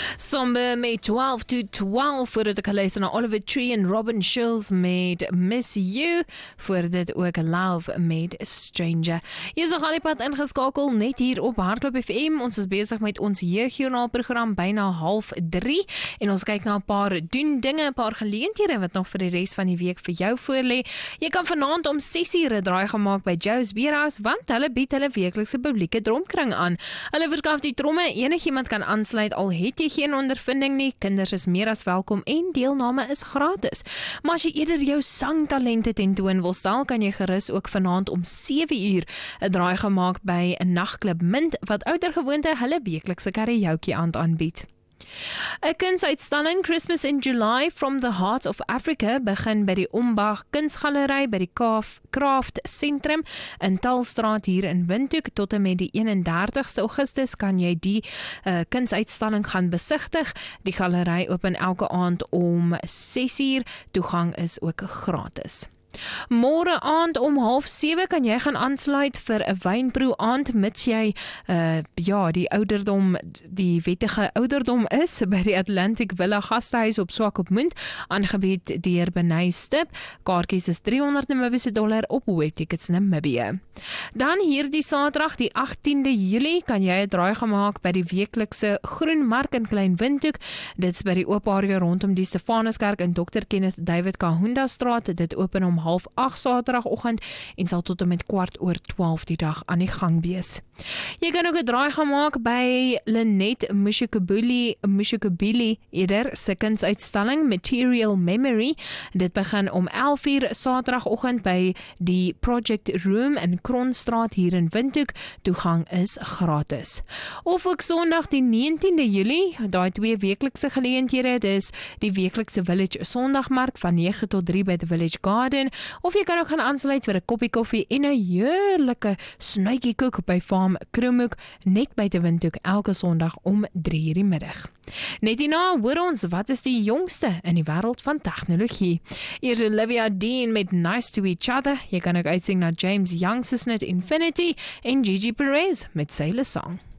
Somber met 12 to 12 voordat ek geluister na Oliver Tree en Robin Schulz met Miss You, voor dit ook Love met Stranger. Jy is nog al die pad ingeskakel net hier op Hardloop FM. Ons is besig met ons jeugjoernaal program byna 2:30 en ons kyk na 'n paar doen dinge, 'n paar geleenthede wat nog vir die res van die week vir jou voorlê. Jy kan vanaand om 6:00 'n draai gemaak by Joe's Beerhouse, want hulle bied hulle weeklikse publieke dromkring aan. Hulle verskaf die tromme, enigiemand kan aansluit al het jy geen ondervinding nie, kinders is meer as welkom en deelname is gratis. Maar as jy eerder jou sangtalente tentoon wil stel, kan jy gerus ook vanaand om 7:00 'n draai gemaak by 'n nagklub Mint, wat oudergewoonte hulle weeklikse karaoke aand aanbied. 'n Kunsuitstalling Christmas in July from the Heart of Africa begin by die Ombach Kunsgalery by die Craft Sentrum in Talstraat hier in Windhoek. Tot en met die 31ste Augustus kan jy die kunsuitstalling gaan besigtig. Die galery open elke aand om 6:00. Toegang is ook gratis. Môre aand om 6:30 kan jy gaan aansluit vir 'n wynproe aand, mits jy die wettige ouderdom is, by die Atlantic Villa Gastehuis op Swakopmund, aangebied deur Benay Stip. Kaartjies is $300 op Webtickets Namibia. Dan hierdie Saterdag, die 18de Julie, kan jy 'n draai gemaak by die weeklikse Groenmark in Klein Windhoek. Dit is by die oop area rondom die Stefanuskerk in Dr. Kenneth David Kahunda Straat. Dit open om 8:30 Saterdagoggend en sal tot en met 12:15 die dag aan die gang wees. Jy kan ook 'n draai gaan maak by Lynette Mushukabili eerder se kunsuitstalling Material Memory. Dit begin om 11:00 Saterdagoggend by die Project Room in Kronstraat hier in Windhoek. Toegang is gratis. Of ook Sondag die 19de Julie, daai twee weeklikse geleenthede, dis die weeklikse Village Sondagmark van 9 tot 3 by the Village Garden. Of jy kan ook gaan aansluit vir 'n koppie koffie en 'n heerlike snuitjie koek by Farm Kroomhoek, net buite Windhoek, elke Sondag om 3:00 die middag. Net hierna hoor ons wat is die jongste in die wêreld van tegnologie. Eers Olivia Dean met Nice to Each Other. Jy kan ook uitsing na James Young se snit Infinity en Gigi Perez met Sailor Song.